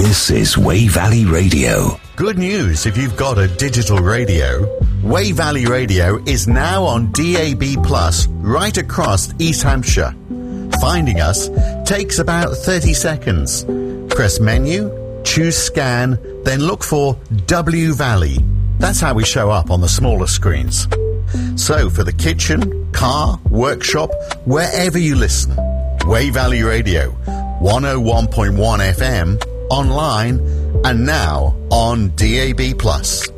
This is Wey Valley Radio. Good news if you've got a digital radio. Wey Valley Radio is now on DAB Plus right across East Hampshire. Finding us takes about 30 seconds. Press menu, choose scan, then look for W Valley. That's how we show up on the smaller screens. So for the kitchen, car, workshop, wherever you listen, Wey Valley Radio, 101.1 FM, online, and now on DAB+.